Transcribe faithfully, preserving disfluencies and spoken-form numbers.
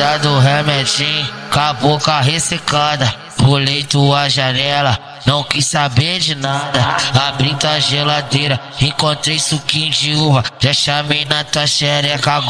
Safada do remedinho, com a boca ressecada. Pulei tua janela, não quis saber de nada. Abri tua geladeira, encontrei suquinho de uva. Já chamei na tua xereca,